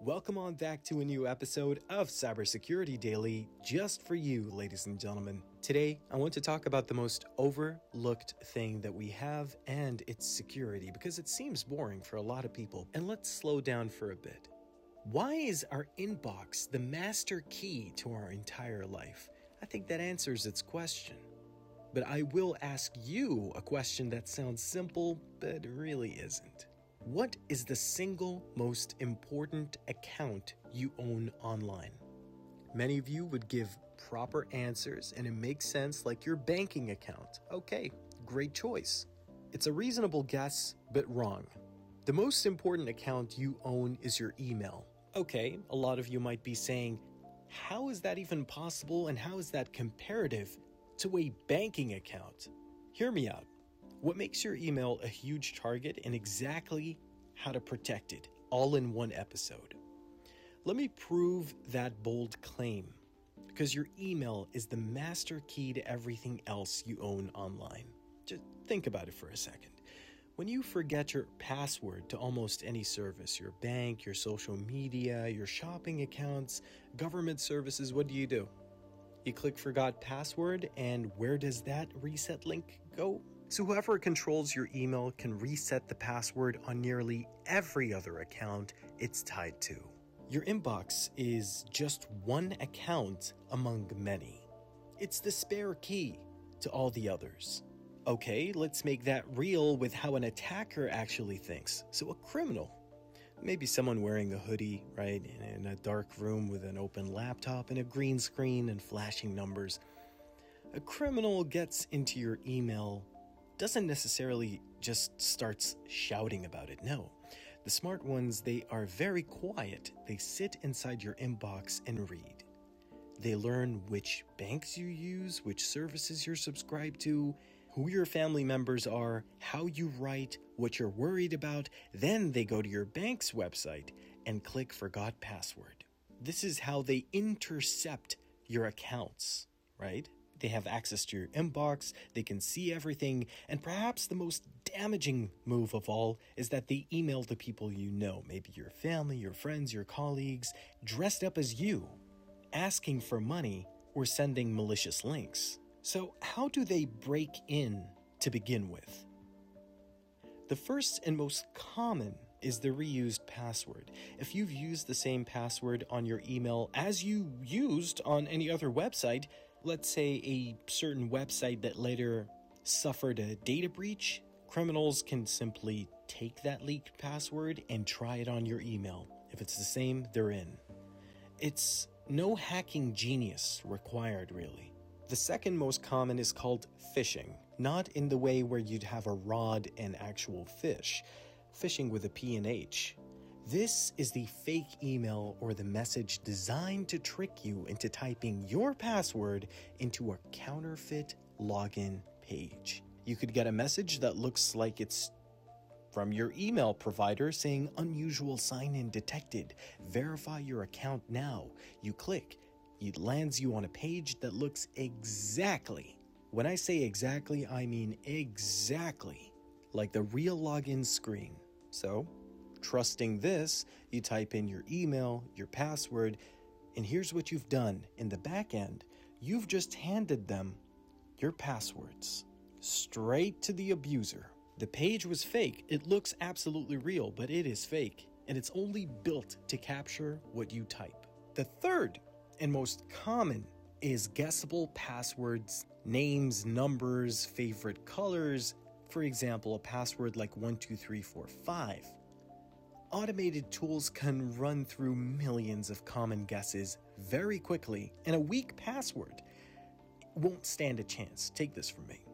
Welcome on back to a new episode of Cybersecurity Daily, just for you, ladies and gentlemen. Today, I want to talk about the most overlooked thing that we have, and it's security, because it seems boring for a lot of people. And let's slow down for a bit. Why is our inbox the master key to our entire life? I think that answers its question. But I will ask you a question that sounds simple, but really isn't. What is the single most important account you own online? Many of you would give proper answers, and it makes sense, like your banking account. Okay, great choice. It's a reasonable guess, but wrong. The most important account you own is your email. Okay, a lot of you might be saying, how is that even possible, and how is that comparative to a banking account? Hear me out. What makes your email a huge target and exactly how to protect it, all in one episode. Let me prove that bold claim, because your email is the master key to everything else you own online. Just think about it for a second. When you forget your password to almost any service, your bank, your social media, your shopping accounts, government services, what do? You click forgot password, and where does that reset link go? So whoever controls your email can reset the password on nearly every other account it's tied to. Your inbox is just one account among many. It's the spare key to all the others. Okay, let's make that real with how an attacker actually thinks. So a criminal, maybe someone wearing a hoodie, right, in a dark room with an open laptop and a green screen and flashing numbers. A criminal gets into your email, doesn't necessarily just starts shouting about it. No, the smart ones, they are very quiet. They sit inside your inbox and read. They learn which banks you use, which services you're subscribed to, who your family members are, how you write, what you're worried about. Then they go to your bank's website and click forgot password. This is how they intercept your accounts, right? They have access to your inbox, they can see everything, and perhaps the most damaging move of all is that they email the people you know, maybe your family, your friends, your colleagues, dressed up as you, asking for money or sending malicious links. So how do they break in to begin with? The first and most common is the reused password. If you've used the same password on your email as you used on any other website, let's say a certain website that later suffered a data breach, criminals can simply take that leaked password and try it on your email. If it's the same, they're in. It's no hacking genius required, really. The second most common is called phishing, not in the way where you'd have a rod and actual fish. Phishing with a P and H. This is the fake email or the message designed to trick you into typing your password into a counterfeit login page. You could get a message that looks like it's from your email provider saying unusual sign-in detected. Verify your account now. You click. It lands you on a page that looks exactly, when I say exactly, I mean exactly, like the real login screen. So, trusting this, you type in your email, your password, and here's what you've done. In the back end, you've just handed them your passwords straight to the abuser. The page was fake. It looks absolutely real, but it is fake, and it's only built to capture what you type. The third and most common is guessable passwords, names, numbers, favorite colors. For example, a password like 12345. Automated tools can run through millions of common guesses very quickly, and a weak password won't stand a chance. Take this from me.